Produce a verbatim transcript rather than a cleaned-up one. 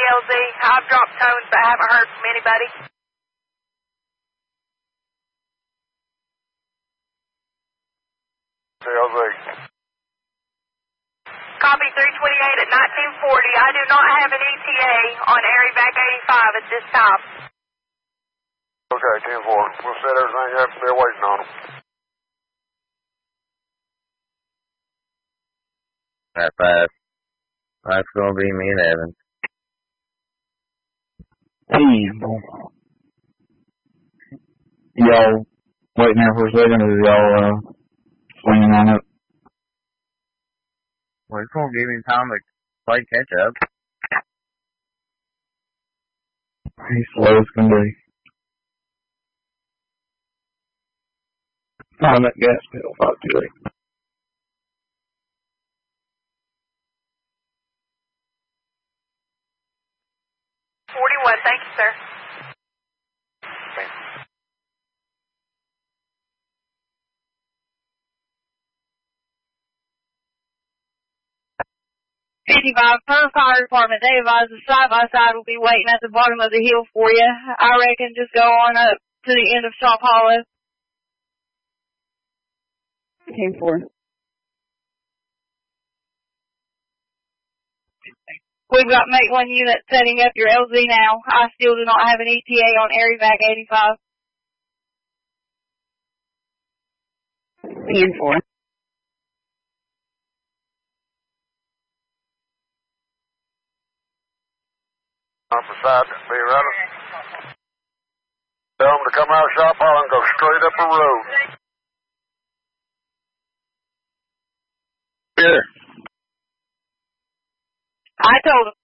L Z. I've dropped tones, but I haven't heard from anybody. L Z. Copy three twenty-eight at nineteen forty. I do not have an E T A on Airvac eighty-five at this time. Okay, ten four. We'll set everything up. They're waiting on them. Alright, five. That's gonna be me and Evan. Hey, y'all waiting there for a second, or y'all uh, swinging on it? Well, it's gonna give me time to play catch up. He's slow as can be. Find that gas pedal, five two eight. forty-one, thank you, sir. fifty-five, per fire department, they advise the side-by-side will be waiting at the bottom of the hill for you. I reckon just go on up to the end of Shop Hollow. ten four. We've got Mate one unit setting up your L Z now. I still do not have an E T A on Airvac eighty-five. ten four. On the side, be running. Tell them to come out of Shop Hall and go straight up the road. Sure. I told him.